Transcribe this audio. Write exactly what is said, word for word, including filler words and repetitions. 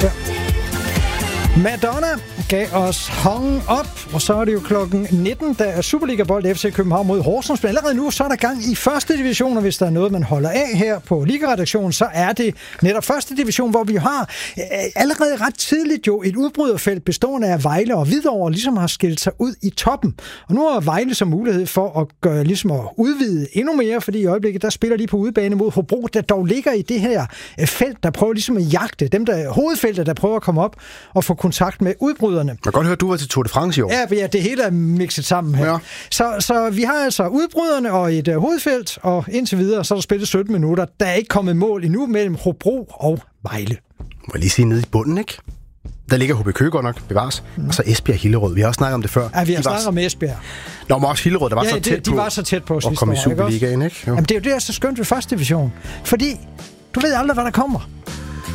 Ja. Madonna gav os Hung Up, og så er det jo klokken nitten, der er Superliga-bold F C København mod Horsens. Men allerede nu, så er der gang i første division, og hvis der er noget, man holder af her på Liga-redaktionen, så er det netop første division, hvor vi har øh, allerede ret tidligt jo et udbryderfelt bestående af Vejle og Hvidovre, ligesom har skilt sig ud i toppen. Og nu har Vejle som mulighed for at gøre, ligesom at udvide endnu mere, fordi i øjeblikket, der spiller de på udebane mod Hobro, der dog ligger i det her felt, der prøver ligesom at jagte dem, der hovedfeltet, der prøver at komme op og få kontakt med udbryderne. Jeg kan godt høre, at du var til Tour de France i år. Ja, ja, det hele er mixet sammen her. Ja. Så, så vi har altså udbryderne og et uh, hovedfelt, og indtil videre, så er der spillet sytten minutter. Der er ikke kommet mål endnu mellem Hobro og Vejle. Må jeg lige sige nede i bunden, ikke? Der ligger H B Køge godt nok, bevares. Mm. Og så Esbjerg Hillerød. Vi har også snakket om det før. Ja, vi har de snakket var... om Esbjerg. Nå, men også Hillerød, der var ja, så det, tæt de på. var så tæt på at komme i Superligaen, ikke? Jo. Jamen, det er jo det, der er så skønt ved første division. Fordi du ved aldrig, hvad der kommer.